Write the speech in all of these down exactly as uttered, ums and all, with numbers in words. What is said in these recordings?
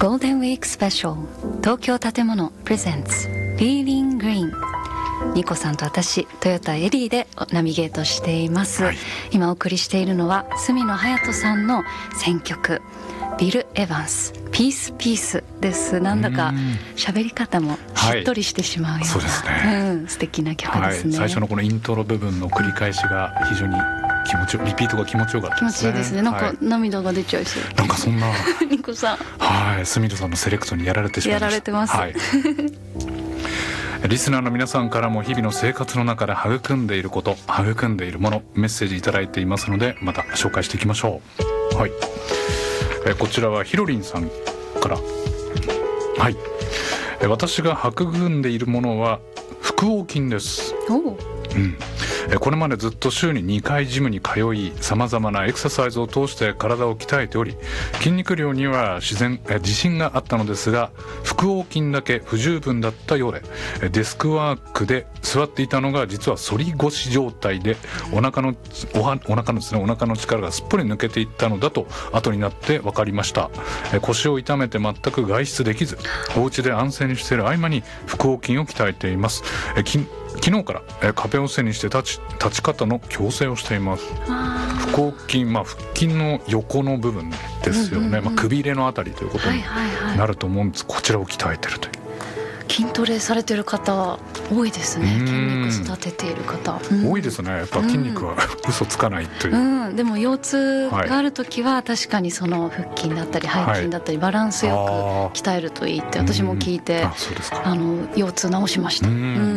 ゴールデンウィークスペシャル東京建物プレゼンツ Feeling Green、ニコさんと私トヨタエリーでナビゲートしています、はい、今お送りしているのは角野隼斗さんの選曲ビル・エヴァンスピースピースです。なんだか喋り方もしっとりしてしまうような、はい、そうですね、うん、素敵な曲ですね、 はい、最初のこのイントロ部分の繰り返しが非常に気持ちよリピートが気持ちよかったですね。 気持ちいいですね。なんか涙が出ちゃいそう、はい、 なんかそんなニコさん、 はい、角野さんのセレクトにやられてしまいました。 やられてます、はいリスナーの皆さんからも日々の生活の中で育んでいること、育んでいるもの、メッセージいただいていますので、また紹介していきましょう。はい、えこちらはひろりんさんから、はい、え私が育んでいるものは腹横筋です。 おう、 うん、これまでずっと週ににかいジムに通い、さまざまなエクササイズを通して体を鍛えており、筋肉量には自然自信があったのですが、腹横筋だけ不十分だったようで、デスクワークで座っていたのが実は反り腰状態で、お腹のおはお腹のですねお腹の力がすっぽり抜けていったのだと後になって分かりました。腰を痛めて全く外出できず、お家で安静にしている合間に腹横筋を鍛えています。筋昨日から壁を背にして立ち、立ち方の矯正をしています。腹横筋、まあ、腹筋の横の部分ですよね、うんうんうん、まあ、くびれのあたりということになると思うんです、はいはいはい、こちらを鍛えてるという。 筋トレされてる方多いですね。筋肉育てている方、うん、 多いですね。やっぱ筋肉は、うん、嘘つかないという、 うん、でも腰痛があるときは確かにその腹筋だったり背筋だったりバランスよく鍛えるといいって私も聞いて、あ、そうですか。あの腰痛治しました。うん、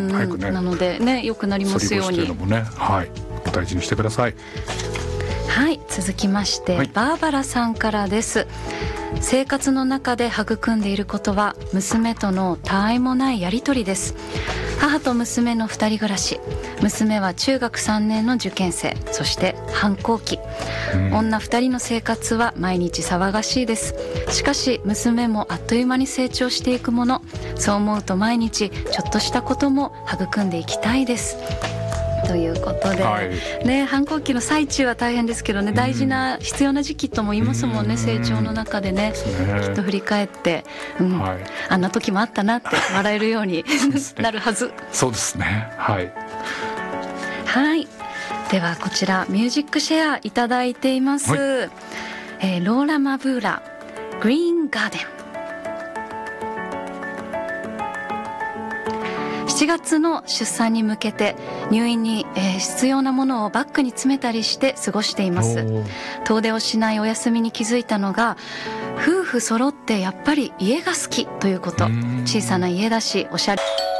早くね、なのでね、良くなりますように、反り腰というのもね、はい、 お大事にしてください。 はい、続きまして、はい、バーバラさんからです。生活の中で育んでいることは娘との他愛もないやりとりです。母と娘の二人暮らし、娘は中学さんねんの受験生、そして反抗期、うん、女二人の生活は毎日騒がしいです。しかし娘もあっという間に成長していくもの、そう思うと毎日ちょっとしたことも育んでいきたいですということで、はい、ね、反抗期の最中は大変ですけどね、大事な必要な時期とも言いますもんね、成長の中でね、きっと振り返って、うん、はい、あんな時もあったなって笑えるようになるはず。 そうですね、はい、 はい、ではこちらミュージックシェアいただいています、はい、えー、ローラ・マブーラグリーンガーデン。しちがつの出産に向けて入院に、えー、必要なものをバッグに詰めたりして過ごしています。遠出をしないお休みに気づいたのが、夫婦揃ってやっぱり家が好きということ。小さな家だしおしゃれ